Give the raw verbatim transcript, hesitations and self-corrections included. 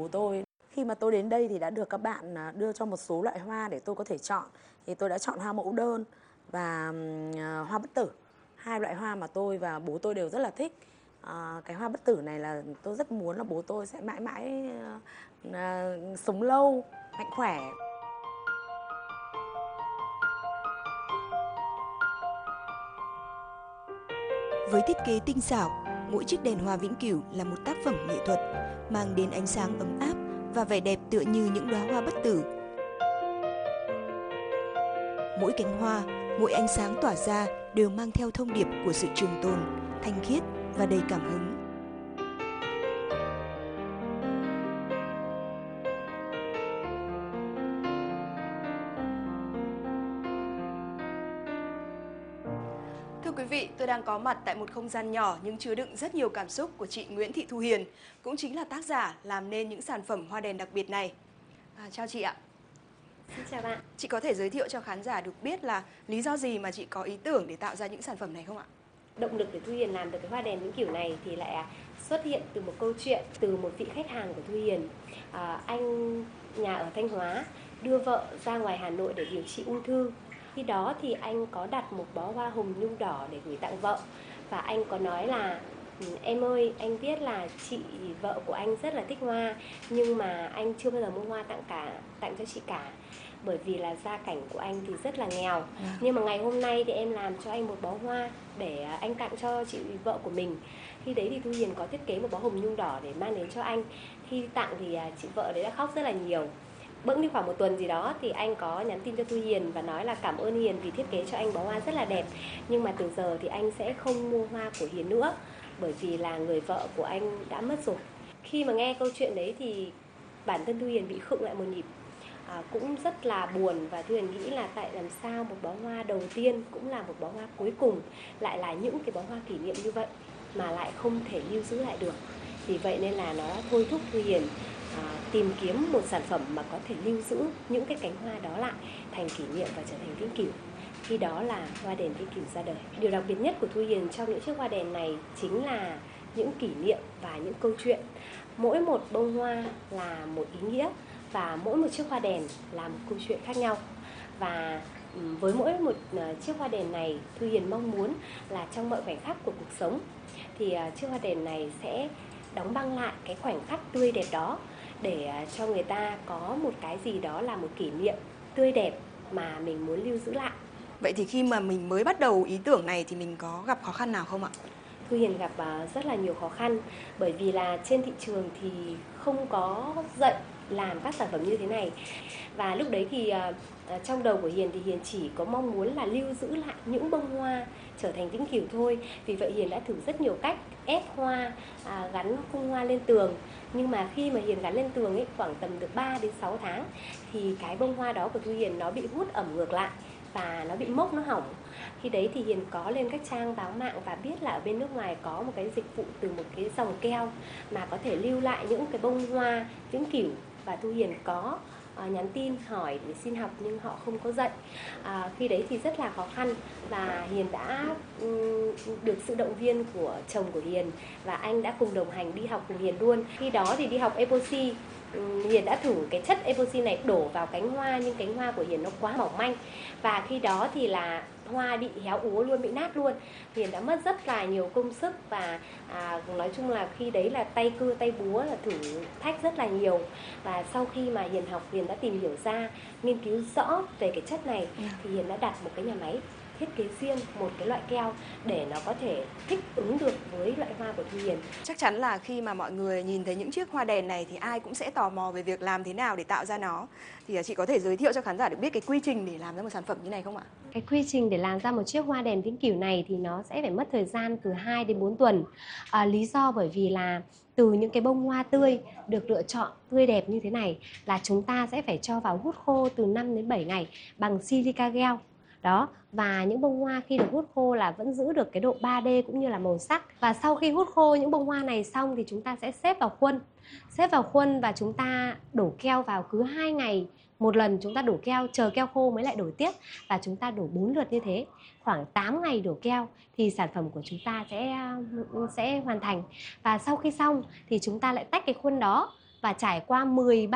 bố tôi. Khi mà tôi đến đây thì đã được các bạn à, đưa cho một số loại hoa để tôi có thể chọn. Thì tôi đã chọn hoa mẫu đơn và ừm, à, hoa bất tử. Hai loại hoa mà tôi và bố tôi đều rất là thích. À, cái hoa bất tử này là tôi rất muốn là bố tôi sẽ mãi mãi à, à, sống lâu, mạnh khỏe. Với thiết kế tinh xảo, mỗi chiếc đèn hoa vĩnh cửu là một tác phẩm nghệ thuật, mang đến ánh sáng ấm áp và vẻ đẹp tựa như những đóa hoa bất tử. Mỗi cánh hoa, mỗi ánh sáng tỏa ra đều mang theo thông điệp của sự trường tồn, thanh khiết và đầy cảm hứng. Thưa quý vị, tôi đang có mặt tại một không gian nhỏ nhưng chứa đựng rất nhiều cảm xúc của chị Nguyễn Thị Thu Hiền, cũng chính là tác giả làm nên những sản phẩm hoa đèn đặc biệt này. À, chào chị ạ. Xin chào bạn. Chị có thể giới thiệu cho khán giả được biết là lý do gì mà chị có ý tưởng để tạo ra những sản phẩm này không ạ? Động lực để Thu Hiền làm được cái hoa đèn vĩnh cửu này thì lại xuất hiện từ một câu chuyện từ một vị khách hàng của Thu Hiền. À, anh nhà ở Thanh Hóa đưa vợ ra ngoài Hà Nội để điều trị ung thư. Khi đó thì anh có đặt một bó hoa hồng nhung đỏ để gửi tặng vợ. Và anh có nói là: em ơi, anh biết là chị vợ của anh rất là thích hoa, nhưng mà anh chưa bao giờ mua hoa tặng cả tặng cho chị cả, bởi vì là gia cảnh của anh thì rất là nghèo. Yeah. Nhưng mà ngày hôm nay thì em làm cho anh một bó hoa để anh tặng cho chị vợ của mình. Khi đấy thì Thu Hiền có thiết kế một bó hồng nhung đỏ để mang đến cho anh. Khi tặng thì chị vợ đấy đã khóc rất là nhiều. Bỗng đi khoảng một tuần gì đó thì anh có nhắn tin cho Thu Hiền và nói là cảm ơn Hiền vì thiết kế cho anh bó hoa rất là đẹp, nhưng mà từ giờ thì anh sẽ không mua hoa của Hiền nữa, bởi vì là người vợ của anh đã mất rồi. Khi mà nghe câu chuyện đấy thì bản thân Thu Hiền bị khựng lại một nhịp. À, cũng rất là buồn, và Thu Hiền nghĩ là tại làm sao một bó hoa đầu tiên cũng là một bó hoa cuối cùng lại là những cái bó hoa kỷ niệm như vậy mà lại không thể lưu giữ lại được. Vì vậy nên là nó thôi thúc Thu Hiền à, tìm kiếm một sản phẩm mà có thể lưu giữ những cái cánh hoa đó lại thành kỷ niệm và trở thành vĩnh cửu. Khi đó là hoa đèn vĩnh cửu ra đời. Điều đặc biệt nhất của Thu Hiền trong những chiếc hoa đèn này chính là những kỷ niệm và những câu chuyện. Mỗi một bông hoa là một ý nghĩa, và mỗi một chiếc hoa đèn là một câu chuyện khác nhau. Và với mỗi một chiếc hoa đèn này, Thu Hiền mong muốn là trong mọi khoảnh khắc của cuộc sống thì chiếc hoa đèn này sẽ đóng băng lại cái khoảnh khắc tươi đẹp đó, để cho người ta có một cái gì đó là một kỷ niệm tươi đẹp mà mình muốn lưu giữ lại. Vậy thì khi mà mình mới bắt đầu ý tưởng này thì mình có gặp khó khăn nào không ạ? Thu Hiền gặp rất là nhiều khó khăn, bởi vì là trên thị trường thì không có dạy làm các sản phẩm như thế này. Và lúc đấy thì uh, trong đầu của Hiền thì Hiền chỉ có mong muốn là lưu giữ lại những bông hoa trở thành vĩnh cửu thôi. Vì vậy Hiền đã thử rất nhiều cách ép hoa, à, gắn khung hoa lên tường. Nhưng mà khi mà Hiền gắn lên tường ấy, khoảng tầm được ba đến sáu tháng thì cái bông hoa đó của Thu Hiền nó bị hút ẩm ngược lại và nó bị mốc, nó hỏng. Khi đấy thì Hiền có lên các trang báo mạng và biết là ở bên nước ngoài có một cái dịch vụ từ một cái dòng keo mà có thể lưu lại những cái bông hoa vĩnh cửu. Và Thu Hiền có uh, nhắn tin hỏi để xin học nhưng họ không có dạy. À, khi đấy thì rất là khó khăn, và Hiền đã um, được sự động viên của chồng của Hiền, và anh đã cùng đồng hành đi học cùng Hiền luôn. Khi đó thì đi học epoxy, um, Hiền đã thử cái chất epoxy này đổ vào cánh hoa, nhưng cánh hoa của Hiền nó quá mỏng manh, và khi đó thì là hoa bị héo úa luôn, bị nát luôn. Hiền đã mất rất là nhiều công sức, và à, nói chung là khi đấy là tay cưa tay búa, là thử thách rất là nhiều. Và sau khi mà Hiền học, Hiền đã tìm hiểu ra, nghiên cứu rõ về cái chất này, thì Hiền đã đặt một cái nhà máy thiết kế riêng một cái loại keo để nó có thể thích ứng được với loại hoa của Thu Hiền. Chắc chắn là khi mà mọi người nhìn thấy những chiếc hoa đèn này thì ai cũng sẽ tò mò về việc làm thế nào để tạo ra nó. Thì chị có thể giới thiệu cho khán giả được biết cái quy trình để làm ra một sản phẩm như này không ạ? Cái quy trình để làm ra một chiếc hoa đèn vĩnh cửu này thì nó sẽ phải mất thời gian từ hai đến bốn tuần. À, lý do bởi vì là từ những cái bông hoa tươi được lựa chọn tươi đẹp như thế này là chúng ta sẽ phải cho vào hút khô từ năm đến bảy ngày bằng silica gel. Đó, và những bông hoa khi được hút khô là vẫn giữ được cái độ ba D cũng như là màu sắc. Và sau khi hút khô những bông hoa này xong thì chúng ta sẽ xếp vào khuôn. Xếp vào khuôn và chúng ta đổ keo vào cứ hai ngày một lần, chúng ta đổ keo, chờ keo khô mới lại đổ tiếp, và chúng ta đổ bốn lượt như thế. Khoảng tám ngày đổ keo thì sản phẩm của chúng ta sẽ sẽ hoàn thành. Và sau khi xong thì chúng ta lại tách cái khuôn đó và trải qua mười ba